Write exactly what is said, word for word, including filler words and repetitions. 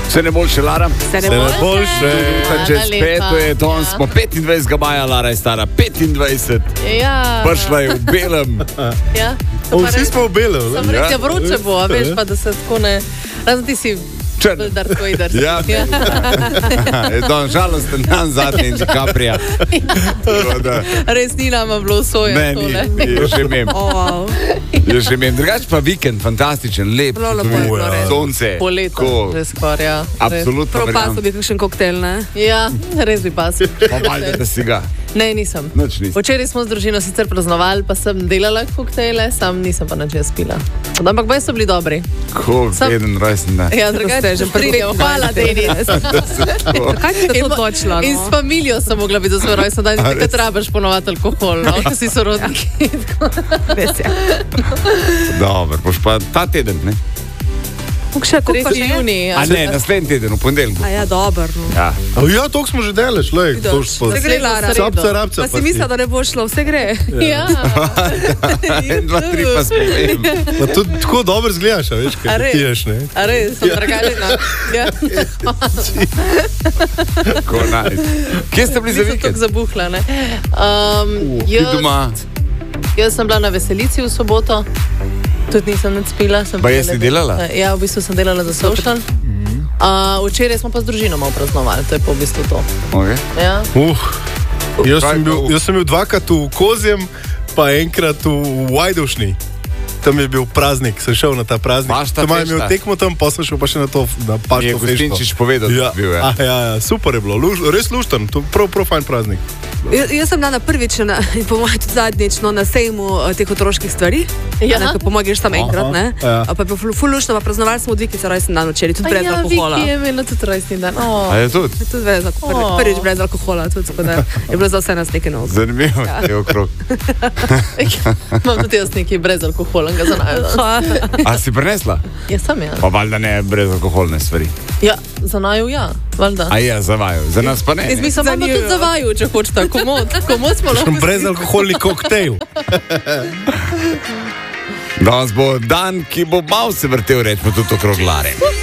Vse ne boljše, Lara. Vse ne boljše. Čez peto je to, ja. Smo petindvajsetega maja, Lara je stara petindvajset. Ja. Prišla je v belem. Ja. O, vsi smo v belem. Sem res, ja, vroče bo, a veš pa, da se tako ne... Razen ti si... Črn. Darko Idar. Ja. ja. Je to žalosten dan zadnji in DiCaprija. Res ni nama bilo soja. Ne, ni, je še imem. Oh, wow. Je še imem. Drugač pa vikend, fantastičen, lep. Prav lepo je bilo, res. Sonce. Poleto, že skoraj, ja. Absolutno. Prav pasel bi kakšen koktel, ne? Ja, res bi pasel. Pa valjda, da si ga. Ne, nisem. Noč nisem. Včeraj smo z družino sicer praznovali, pa sem delala koktejle, sam nisem pa nič jaz pila. Ampak baj so bili dobri. Kako teden rojsten dan. Ja, drugače že pridem. Hvala, Denis. Kaj ti je to točilo? In s familijo sem mogla biti za svoj rojsten dan, nekaj trabaš ponovati alkohol, no, ko si sorodniki. Res je. Dobro, boš pa ta teden, ne? Še kako pa tretji juni. A ne, naslednji teden, v ponedeljku. A ja, dobro. No. Ja. Ja, toliko smo že delali, šlej. Vse gre, Lara. Capca, rapca. Pa si mislila, da ne bo šlo, vse gre. Ja. En, dva, tri pa spomem. Pa tudi tako dobro zgledaš, a veš, A kaj res? piješ, ne? A res, sem pregaljena. Ja. Ko naj. Kje ste bili za Nisem vikend? tako zabuhla, ne. Um, Ti jaz, doma. jaz sem bila na veselici v soboto. Tudi nisem nič spila. Sem Pa jaz si delala? Ja, v bistvu sem delala za social. Uh, včeraj smo pa z družino malo praznovali, to je pa v bistvu to. Okay. Ja. Uh, jaz, sem bil, jaz sem bil dvakrat v Kozjem, pa enkrat v Vajdovšni. Tam je bil praznik, sem šel na ta praznik. Pašta Tam je fešta. imel tekmo tam, pa sem šel pa še na to, na Je pašto fešto. Gostinčič povedal, da Ja, je bil, ja. ah, ja, ja, super je bilo, Luž, res lušten, to prav, prav fajn praznik. Jaz, jaz sem bila na prvič na, in po mojem tudi zadnjič no, na sejmu uh, teh otroških stvari. Ja. Ne, ko po mojem greš tam enkrat, ne? ja. A pa je bilo ful, ful luštno, pa praznovali smo od Vikice rojsten dan včeraj, tudi A brez ja, alkohola. Viki je imela tudi rojstni dan. Oh. A je tudi? Tudi brez alkohola. Oh. Prvič brez alkohola, tudi tako da je bilo za vse nas nekaj novega. Zanimivo je okrog. Imam tudi jaz nekaj brez alkoholnega za naju. A si prinesla? Ja, sem ja. Pa valjda ne brez alkoholne stvari. Ja, za naju ja, valjda. A ja, za vaju. Za nas pa ne. Jaz ne. mislim, da imamo tudi za vaju, če hočete. Komod, komod smo lahko. Brezalkoholni koktejl. Danes bo dan, ki bo malo se vrtel, rečemo tudi okrog Lare.